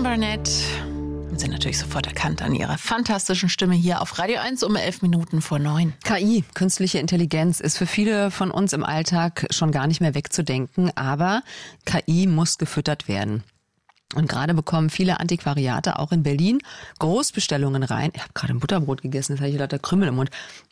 Barnett. Haben Sie natürlich sofort erkannt an Ihrer fantastischen Stimme hier auf Radio 1 um 11:11. KI, künstliche Intelligenz, ist für viele von uns im Alltag schon gar nicht mehr wegzudenken. Aber KI muss gefüttert werden. Und gerade bekommen viele Antiquariate, auch in Berlin, Großbestellungen rein. Ich habe gerade ein Butterbrot gegessen, jetzt habe ich lauter Krümel im Mund.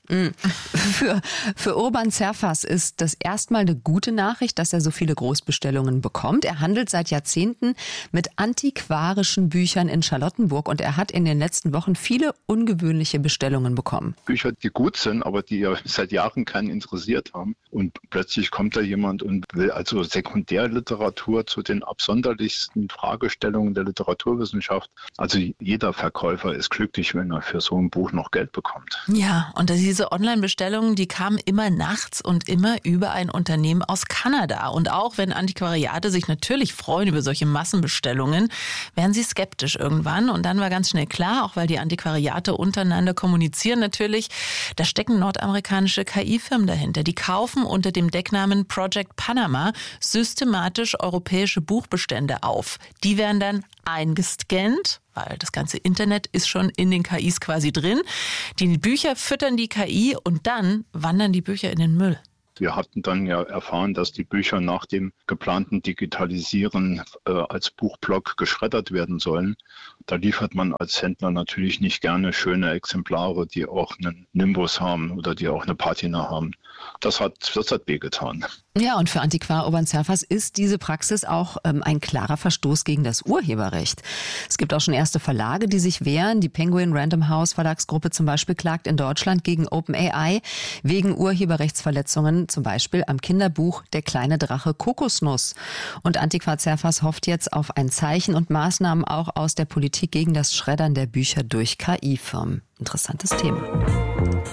Für Urban Zerfas ist das erstmal eine gute Nachricht, dass er so viele Großbestellungen bekommt. Er handelt seit Jahrzehnten mit antiquarischen Büchern in Charlottenburg und er hat in den letzten Wochen viele ungewöhnliche Bestellungen bekommen. Bücher, die gut sind, aber die ja seit Jahren keinen interessiert haben. Und plötzlich kommt da jemand und will also Sekundärliteratur zu den absonderlichsten Fragestellungen der Literaturwissenschaft. Also jeder Verkäufer ist glücklich, wenn er für so ein Buch noch Geld bekommt. Ja, und diese Online-Bestellungen, die kamen immer nachts und immer über ein Unternehmen aus Kanada. Und auch wenn Antiquariate sich natürlich freuen über solche Massenbestellungen, werden sie skeptisch irgendwann. Und dann war ganz schnell klar, auch weil die Antiquariate untereinander kommunizieren natürlich, da stecken nordamerikanische KI-Firmen dahinter. Die kaufen unter dem Decknamen Project Panama systematisch europäische Buchbestände auf. Die werden dann eingescannt, weil das ganze Internet ist schon in den KIs quasi drin. Die Bücher füttern die KI und dann wandern die Bücher in den Müll. Wir hatten dann ja erfahren, dass die Bücher nach dem geplanten Digitalisieren als Buchblock geschreddert werden sollen. Da liefert man als Händler natürlich nicht gerne schöne Exemplare, die auch einen Nimbus haben oder die auch eine Patina haben. Das hat wehgetan. Ja, und für Antiquar Urban Zerfas ist diese Praxis auch ein klarer Verstoß gegen das Urheberrecht. Es gibt auch schon erste Verlage, die sich wehren. Die Penguin Random House Verlagsgruppe zum Beispiel klagt in Deutschland gegen OpenAI wegen Urheberrechtsverletzungen, zum Beispiel am Kinderbuch Der kleine Drache Kokosnuss. Und Antiquar Zerfas hofft jetzt auf ein Zeichen und Maßnahmen auch aus der Politik gegen das Schreddern der Bücher durch KI-Firmen. Interessantes Thema.